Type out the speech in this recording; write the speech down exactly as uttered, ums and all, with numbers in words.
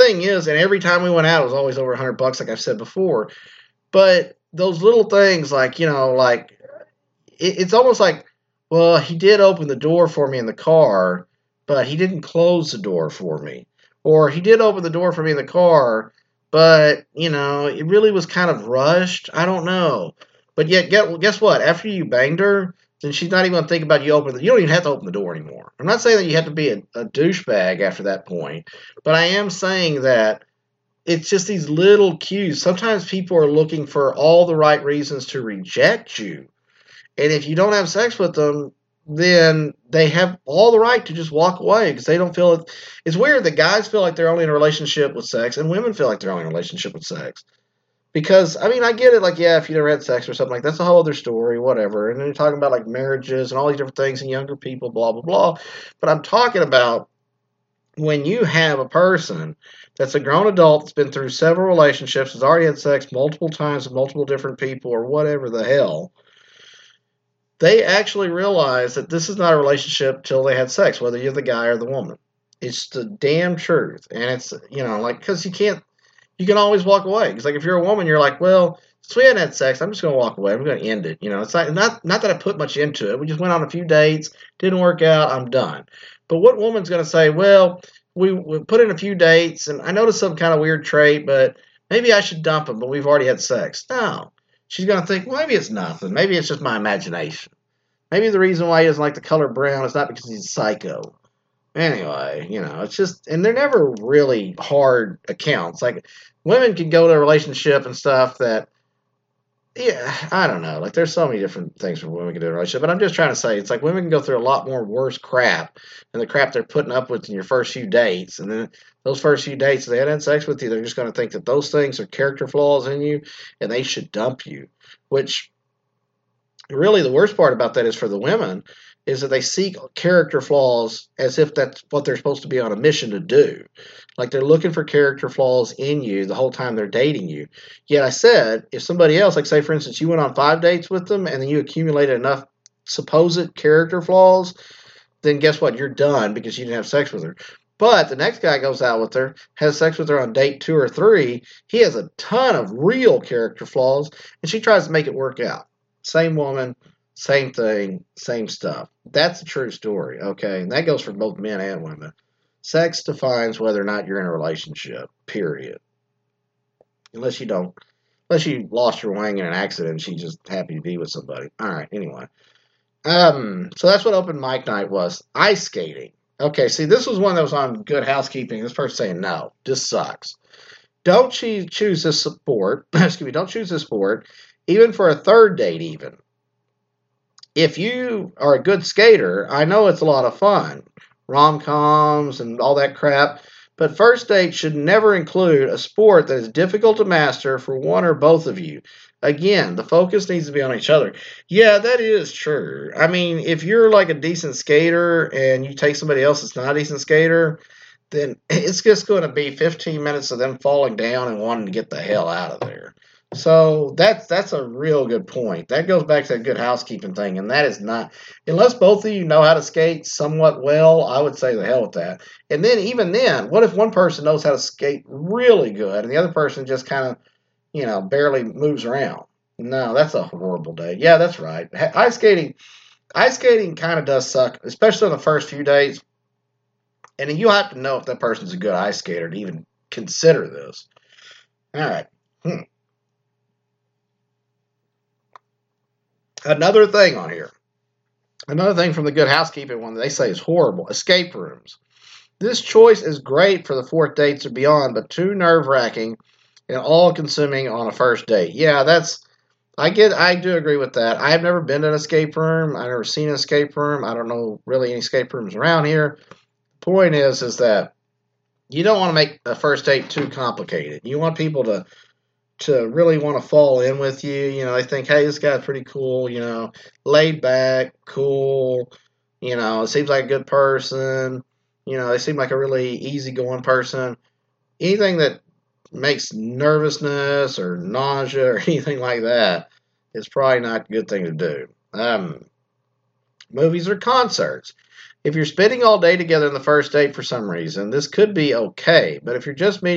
thing is, and every time we went out, it was always over a hundred bucks, like I've said before. But those little things, like, you know, like, it, it's almost like, well, he did open the door for me in the car, but he didn't close the door for me. Or he did open the door for me in the car, but, you know, it really was kind of rushed. I don't know. But yet, guess what? After you banged her, then she's not even going to think about you opening the, you don't even have to open the door anymore. I'm not saying that you have to be a, a douchebag after that point, but I am saying that it's just these little cues. Sometimes people are looking for all the right reasons to reject you. And if you don't have sex with them, then they have all the right to just walk away because they don't feel it. It's weird that guys feel like they're only in a relationship with sex and women feel like they're only in a relationship with sex. Because, I mean, I get it, like, yeah, if you never had sex or something, like, that's a whole other story, whatever. And then you're talking about, like, marriages and all these different things and younger people, blah, blah, blah. But I'm talking about when you have a person that's a grown adult that's been through several relationships, has already had sex multiple times with multiple different people or whatever the hell, they actually realize that this is not a relationship till they had sex, whether you're the guy or the woman. It's the damn truth. And it's, you know, like, because you can't, you can always walk away. Because, like, if you're a woman, you're like, well, since we hadn't had sex, I'm just going to walk away. I'm going to end it. You know, it's not, not not that I put much into it. We just went on a few dates, didn't work out, I'm done. But what woman's going to say, well, we, we put in a few dates, and I noticed some kind of weird trait, but maybe I should dump him, but we've already had sex. No. She's going to think, well, maybe it's nothing. Maybe it's just my imagination. Maybe the reason why he doesn't like the color brown is not because he's a psycho. Anyway, you know, it's just, and they're never really hard accounts. Like, women can go to a relationship and stuff that, yeah, I don't know. Like, there's so many different things for women can do in a relationship. But I'm just trying to say, it's like women can go through a lot more worse crap than the crap they're putting up with in your first few dates. And then those first few dates, if they hadn't had sex with you, they're just going to think that those things are character flaws in you and they should dump you. Which, really, the worst part about that is for the women is that they seek character flaws as if that's what they're supposed to be on a mission to do. Like, they're looking for character flaws in you the whole time they're dating you. Yet I said, if somebody else, like, say, for instance, you went on five dates with them and then you accumulated enough supposed character flaws, then guess what? You're done because you didn't have sex with her. But the next guy goes out with her, has sex with her on date two or three. He has a ton of real character flaws, and she tries to make it work out. Same woman, same thing, same stuff. That's a true story, okay? And that goes for both men and women. Sex defines whether or not you're in a relationship, period. Unless you don't, unless you lost your wang in an accident and she's just happy to be with somebody. All right, anyway. Um, so that's what open mic night was. Ice skating. Okay, see, this was one that was on Good Housekeeping. This person saying, no, this sucks. Don't choose this sport. Excuse me, don't choose this sport, even for a third date even. If you are a good skater, I know it's a lot of fun. Rom-coms and all that crap. But first date should never include a sport that is difficult to master for one or both of you. Again, the focus needs to be on each other. Yeah, that is true. I mean, if you're like a decent skater and you take somebody else that's not a decent skater, then it's just going to be fifteen minutes of them falling down and wanting to get the hell out of there. So that's that's a real good point. That goes back to that Good Housekeeping thing, and that is not, unless both of you know how to skate somewhat well, I would say the hell with that. And then even then, what if one person knows how to skate really good and the other person just kind of, you know, barely moves around? No, that's a horrible day. Yeah, that's right. Ice skating, ice skating kind of does suck, especially on the first few days. And you have to know if that person's a good ice skater to even consider this. All right. Hmm. Another thing on here. Another thing from the Good Housekeeping one that they say is horrible. Escape rooms. This choice is great for the fourth dates or beyond, but too nerve-wracking and all-consuming on a first date. Yeah, that's, I get, I do agree with that. I've never been to an escape room. I've never seen an escape room. I don't know really any escape rooms around here. The point is, is that you don't want to make a first date too complicated. You want people to to really want to fall in with you. You know, they think, hey, this guy's pretty cool, you know, laid back, cool, you know, seems like a good person, you know, they seem like a really easygoing person. Anything that makes nervousness or nausea or anything like that is probably not a good thing to do. Um, movies or concerts. If you're spending all day together on the first date for some reason, this could be okay, but if you're just meeting